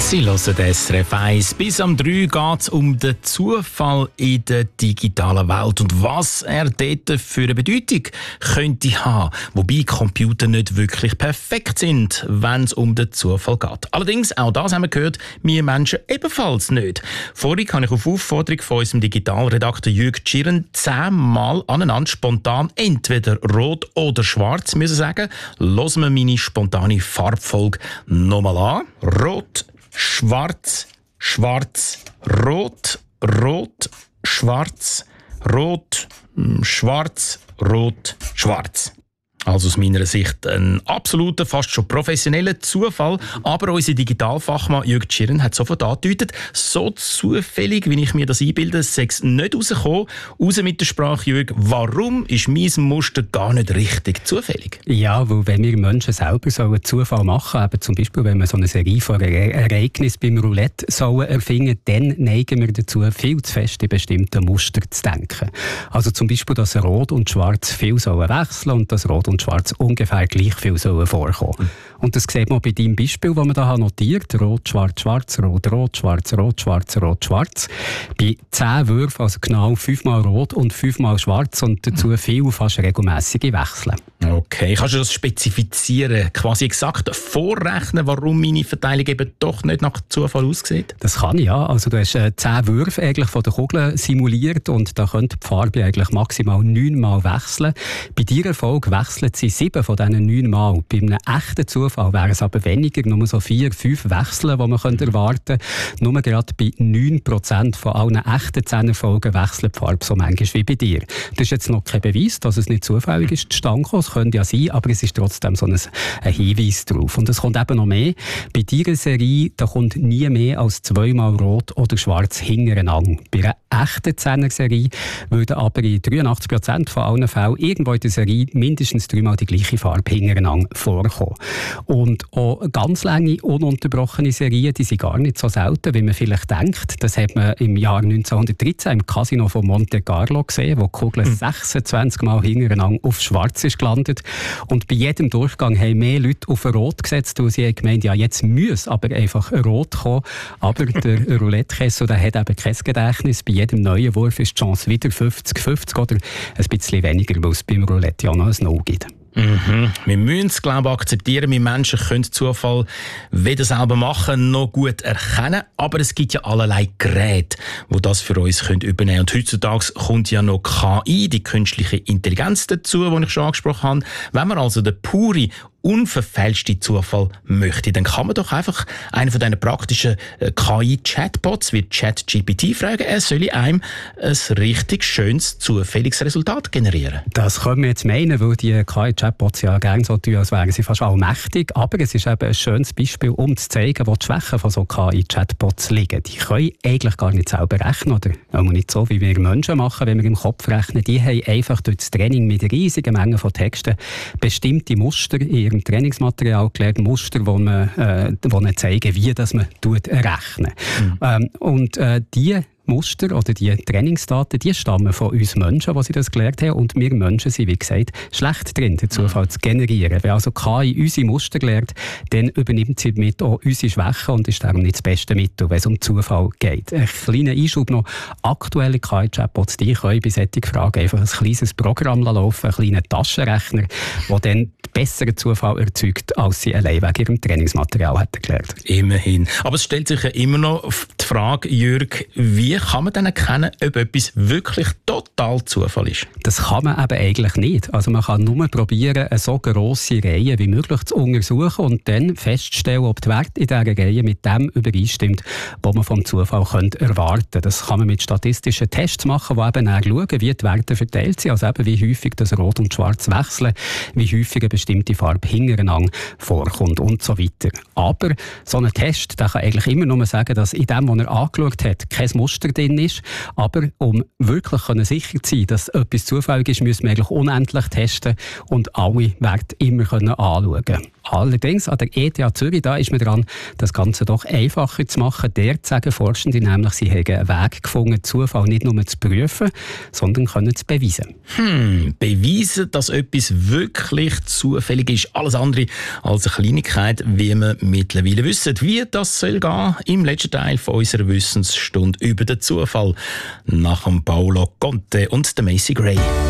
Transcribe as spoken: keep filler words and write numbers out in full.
Sie hören S R F eins. Bis am drei geht es um den Zufall in der digitalen Welt und was er dort für eine Bedeutung könnte haben. Wobei Computer nicht wirklich perfekt sind, wenn es um den Zufall geht. Allerdings, auch das haben wir gehört, wir Menschen ebenfalls nicht. Vorhin habe ich auf Aufforderung von unserem Digitalredakteur Jürg Tschirren zehnmal aneinander spontan entweder rot oder schwarz müssen sagen. Hören wir meine spontane Farbfolge nochmal an. Rot, schwarz, schwarz, rot, rot, schwarz, rot, schwarz, rot, schwarz. Also aus meiner Sicht ein absoluter, fast schon professioneller Zufall. Aber unser Digitalfachmann Jürg Tschirren hat sofort angedeutet, so zufällig, wie ich mir das einbilde, sei es nicht rausgekommen. Raus mit der Sprache, Jürg, warum ist mein Muster gar nicht richtig zufällig? Ja, weil wenn wir Menschen selber so einen Zufall machen, eben zum Beispiel, wenn wir so eine Serie von Ereignissen beim Roulette sollen erfinden, dann neigen wir dazu, viel zu fest in bestimmte Muster zu denken. Also zum Beispiel, dass Rot und Schwarz viel sollen wechseln und dass Rot und Schwarz ungefähr gleich viel sollen vorkommen. Mhm. Und das sieht man bei deinem Beispiel, das man da notiert hat. Rot, Schwarz, Schwarz, Rot, Rot, Schwarz, Rot, Schwarz, Rot, Schwarz. Bei zehn Würfen, also genau fünfmal Rot und fünfmal Schwarz und dazu viel fast regelmässige Wechseln. Okay, kannst du das spezifizieren, quasi exakt vorrechnen, warum meine Verteilung eben doch nicht nach Zufall aussieht? Das kann ich, ja. Also du hast äh, zehn Würfe eigentlich von der Kugel simuliert und da könnte die Farbe eigentlich maximal neunmal wechseln. Bei deiner Erfolg wechseln sie sieben von diesen neun Mal. Bei einem echten Zufall wären es aber weniger, nur so vier, fünf Wechseln, die man könnte erwarten könnte. Nur gerade bei neun Prozent von allen echten zehn-Erfolgen wechselt die Farbe so manchmal wie bei dir. Das ist jetzt noch kein Beweis, dass es nicht zufällig ist, zustande gekommen. Es könnte ja sein, aber es ist trotzdem so ein, ein Hinweis darauf. Und es kommt eben noch mehr. Bei dieser Serie da kommt nie mehr als zweimal Rot oder Schwarz hintereinander. Bei einer echten Zehner-Serie würden aber in dreiundachtzig Prozent von allen Fällen irgendwo in der Serie mindestens dreimal die gleiche Farbe hintereinander vorkommen. Und auch ganz lange, ununterbrochene Serien, die sind gar nicht so selten, wie man vielleicht denkt. Das hat man im Jahr neunzehnhundertdreizehn im Casino von Monte Carlo gesehen, wo die Kugel mhm. sechsundzwanzig Mal hintereinander auf Schwarz ist gelandet. Und bei jedem Durchgang haben mehr Leute auf Rot gesetzt, weil sie haben gemeint, ja, jetzt muss aber einfach Rot kommen. Aber der Roulette-Kessel, der hat eben kein Gedächtnis. Bei jedem neuen Wurf ist die Chance wieder fünfzig fünfzig oder ein bisschen weniger, weil es beim Roulette ja noch ein No gibt. Mhm. Wir müssen es, glaube ich, akzeptieren. Wir Menschen können Zufall weder selber machen noch gut erkennen. Aber es gibt ja allerlei Geräte, die das für uns können übernehmen können. Und heutzutage kommt ja noch K I, die künstliche Intelligenz dazu, die ich schon angesprochen habe. Wenn man also den pure, unverfälschte Zufall möchte, dann kann man doch einfach einen von diesen praktischen K I-Chatbots wie ChatGPT fragen, er solle einem ein richtig schönes, zufälliges Resultat generieren. Das können wir jetzt meinen, weil die K I-Chatbots ja gerne so tun, als wären sie fast allmächtig. Aber es ist eben ein schönes Beispiel, um zu zeigen, wo die Schwächen von so K I-Chatbots liegen. Die können eigentlich gar nicht selber rechnen, oder auch nicht so, wie wir Menschen machen, wenn wir im Kopf rechnen. Die haben einfach durch das Training mit riesigen Mengen von Texten bestimmte Muster in im Trainingsmaterial gelernt, Muster, die man, äh, die zeigen, wie das man rechnet. Mhm. Ähm, und äh, die Muster oder die Trainingsdaten, die stammen von uns Menschen, die sie das gelernt haben. Und wir Menschen sind, wie gesagt, schlecht drin, den Zufall zu generieren. Wenn also K I unsere Muster lernt, dann übernimmt sie mit auch unsere Schwächen und ist darum nicht das beste Mittel, wenn es um Zufall geht. Ein kleiner Einschub noch. Aktuelle K I-Chatbots, die können bei solchen Fragen einfach ein kleines Programm laufen, einen kleinen Taschenrechner, der dann besseren Zufall erzeugt, als sie allein wegen ihrem Trainingsmaterial hätten gelernt. Immerhin. Aber es stellt sich ja immer noch die Frage, Jürg, wie kann man dann erkennen, ob etwas wirklich total Zufall ist? Das kann man eben eigentlich nicht. Also man kann nur probieren, eine so grosse Reihe wie möglich zu untersuchen und dann feststellen, ob der Wert in dieser Reihe mit dem übereinstimmt, was man vom Zufall könnte erwarten könnte. Das kann man mit statistischen Tests machen, die eben dann schauen, wie die Werte verteilt sind, also eben wie häufig das Rot und Schwarz wechseln, wie häufig eine bestimmte Farbe hintereinander vorkommt und so weiter. Aber so ein Test, der kann eigentlich immer nur sagen, dass in dem, was er angeschaut hat, kein Muster drin ist. Aber um wirklich sicher zu sein, dass etwas zufällig ist, müssen wir eigentlich unendlich testen und alle Werte immer anschauen können. Allerdings an der E T H Zürich da ist man dran, das Ganze doch einfacher zu machen. Dort sagen Forschende nämlich, sie haben einen Weg gefunden, Zufall nicht nur zu prüfen, sondern können zu beweisen. Hm, beweisen, dass etwas wirklich zufällig ist. Alles andere als eine Kleinigkeit, wie wir mittlerweile wissen. Wie das soll gehen, im letzten Teil von unserer Wissensstunde über den Zufall. Nach dem Paolo Conte und der Macy Gray.